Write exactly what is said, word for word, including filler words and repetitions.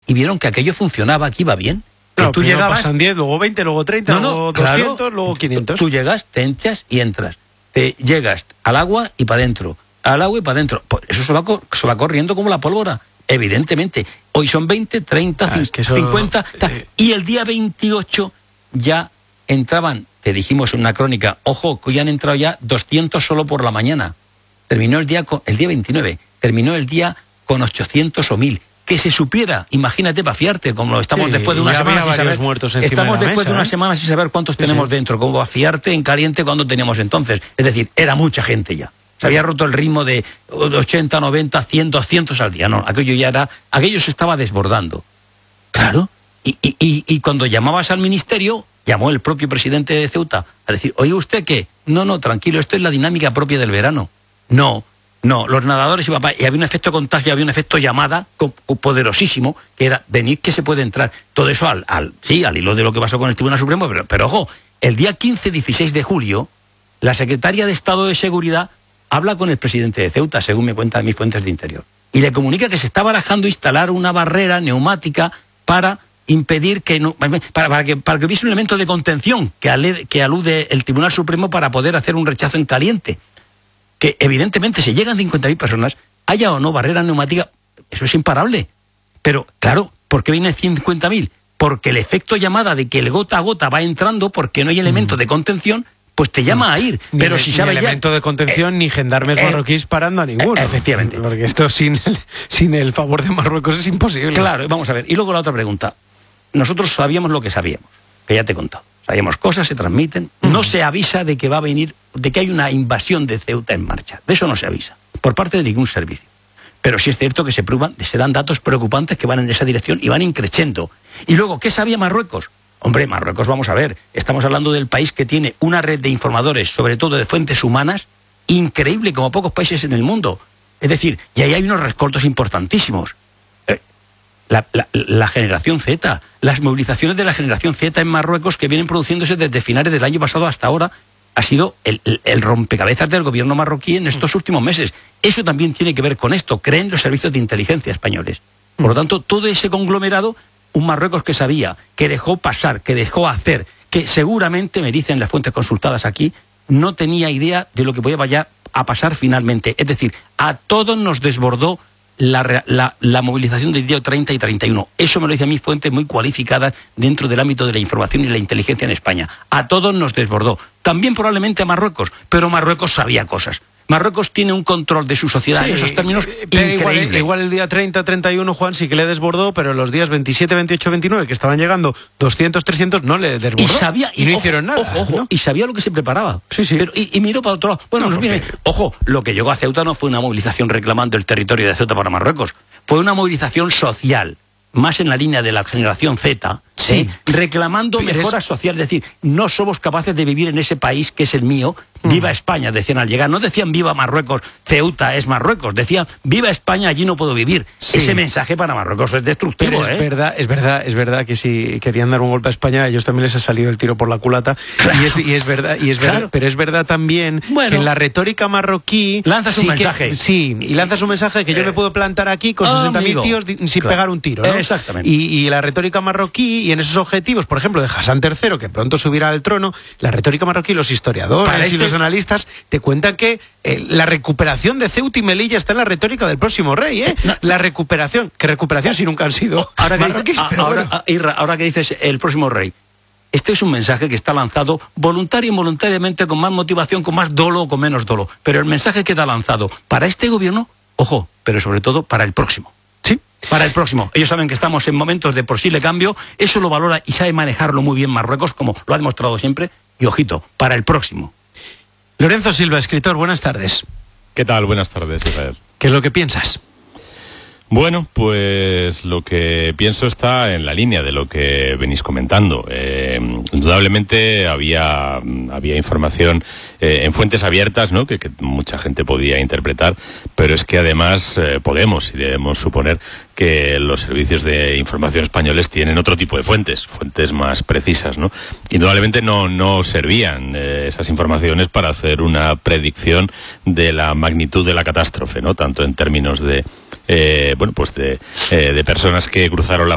y vieron que aquello funcionaba, que iba bien. Claro, tú llegabas, pasan diez, luego veinte, luego treinta, no, no, luego claro, doscientos, luego quinientos. Tú, tú llegas, te echas y entras. Te llegas al agua y para adentro, al agua y para adentro. Pues eso se va, se va corriendo como la pólvora, evidentemente. Hoy son veinte, treinta, ah, es que eso, cincuenta, eh, y el día veintiocho ya entraban, te dijimos en una crónica, ojo, que ya han entrado ya doscientos solo por la mañana. Terminó el día, con, el día veintinueve, terminó el día con ochocientos o mil. Que se supiera, imagínate, para fiarte, como estamos sí, después de una semana sin saber, muertos estamos de después mesa, de una ¿eh? semana sin saber cuántos sí, tenemos sí. dentro, como a fiarte en caliente cuando teníamos entonces. Es decir, era mucha gente ya. Se había roto el ritmo de ochenta, noventa, cien, doscientos al día. No, aquello ya era, aquello se estaba desbordando. Claro. Y, y, y, y cuando llamabas al ministerio, llamó el propio presidente de Ceuta a decir, oye, ¿usted qué? No, no, tranquilo, esto es la dinámica propia del verano. No. No, los nadadores y papá, y había un efecto contagio, había un efecto llamada co co poderosísimo, que era, venid que se puede entrar. Todo eso al, al, sí, al hilo de lo que pasó con el Tribunal Supremo, pero, pero ojo, el día quince dieciséis de julio, la secretaria de Estado de Seguridad habla con el presidente de Ceuta, según me cuentan mis fuentes de interior, y le comunica que se está barajando instalar una barrera neumática para impedir que no, para, para que para que hubiese un elemento de contención que, ale, que alude el Tribunal Supremo para poder hacer un rechazo en caliente. Que evidentemente si llegan cincuenta mil personas, haya o no barrera neumática, eso es imparable. Pero claro, ¿por qué vienen cincuenta mil? Porque el efecto llamada de que el gota a gota va entrando porque no hay elemento mm. de contención, pues te llama a ir. Ni Pero de, si sabes ni elemento ya, de contención, eh, ni gendarmes eh, marroquíes parando a ninguno. Eh, efectivamente. Porque esto sin el, sin el favor de Marruecos es imposible. Claro, vamos a ver. Y luego la otra pregunta. Nosotros sabíamos lo que sabíamos, que ya te he contado. Sabíamos cosas, se transmiten. Mm. No se avisa de que va a venir, de que hay una invasión de Ceuta en marcha. De eso no se avisa, por parte de ningún servicio. Pero sí es cierto que se, prueban, se dan datos preocupantes que van en esa dirección y van increciendo. Y luego, ¿qué sabía Marruecos? Hombre, Marruecos, vamos a ver, estamos hablando del país que tiene una red de informadores, sobre todo de fuentes humanas, increíble, como pocos países en el mundo. Es decir, y ahí hay unos rescoltos importantísimos. La, la, la generación Z, las movilizaciones de la generación Z en Marruecos que vienen produciéndose desde finales del año pasado hasta ahora, ha sido el, el, el rompecabezas del gobierno marroquí en estos últimos meses. Eso también tiene que ver con esto, creen los servicios de inteligencia españoles. Por lo tanto, todo ese conglomerado, un Marruecos que sabía, que dejó pasar, que dejó hacer, que seguramente, me dicen las fuentes consultadas aquí, no tenía idea de lo que podía vaya a pasar finalmente. Es decir, a todos nos desbordó La, la, la movilización del día treinta y treinta y uno. Eso me lo dice a mí fuentes muy cualificadas dentro del ámbito de la información y la inteligencia en España. A todos nos desbordó. También probablemente a Marruecos, pero Marruecos sabía cosas. Marruecos tiene un control de su sociedad sí, en esos términos increíble. Igual, igual el día treinta, treinta y uno, Juan, sí que le desbordó, pero los días veintisiete, veintiocho, veintinueve, que estaban llegando doscientos, trescientos, no le desbordó. Y sabía, y, y no ojo, hicieron nada. Ojo, ojo, ¿no? Y sabía lo que se preparaba. Sí, sí. Pero, y, y miró para otro lado. Bueno, no, nos viene, ojo, lo que llegó a Ceuta no fue una movilización reclamando el territorio de Ceuta para Marruecos. Fue una movilización social, más en la línea de la generación Z, sí. ¿eh? reclamando Pero mejoras es... sociales. Es decir, no somos capaces de vivir en ese país que es el mío. Viva España, decían al llegar. No decían viva Marruecos, Ceuta es Marruecos. Decían viva España, allí no puedo vivir. Sí. Ese mensaje para Marruecos es destructivo. Pero es ¿eh? verdad, es verdad, es verdad que si querían dar un golpe a España, a ellos también les ha salido el tiro por la culata. Claro. Y, es, y es verdad, y es verdad, claro. Pero es verdad también bueno, que en la retórica marroquí lanzas sí un mensaje. Que, sí, y lanzas un mensaje que yo eh, me puedo plantar aquí con oh, sesenta mil tíos sin claro. pegar un tiro, ¿no? Exactamente. Y, y la retórica marroquí y en esos objetivos, por ejemplo, de Hassan tercero, que pronto subirá al trono, la retórica marroquí, los historiadores este... y los analistas te cuentan que eh, la recuperación de Ceuta y Melilla está en la retórica del próximo rey, ¿eh? No, la recuperación, que recuperación si nunca han sido ahora que, marroquíes, a, pero ahora, bueno. Irra, ahora que dices el próximo rey, este es un mensaje que está lanzado voluntario y involuntariamente, con más motivación, con más dolo o con menos dolo, pero el mensaje queda lanzado para este gobierno, ojo, pero sobre todo para el próximo. Sí. Para el próximo. Ellos saben que estamos en momentos de posible cambio, eso lo valora y sabe manejarlo muy bien Marruecos, como lo ha demostrado siempre, y ojito, para el próximo. Lorenzo Silva, escritor, buenas tardes. ¿Qué tal? Buenas tardes, Israel. ¿Qué es lo que piensas? Bueno, pues lo que pienso está en la línea de lo que venís comentando. Eh, indudablemente había, había información eh, en fuentes abiertas, ¿no? que, que mucha gente podía interpretar, pero es que además eh, podemos y debemos suponer que los servicios de información españoles tienen otro tipo de fuentes, fuentes más precisas, ¿no? Indudablemente no, no servían eh, esas informaciones para hacer una predicción de la magnitud de la catástrofe, ¿no? Tanto en términos de Eh, bueno, pues de, eh, de personas que cruzaron la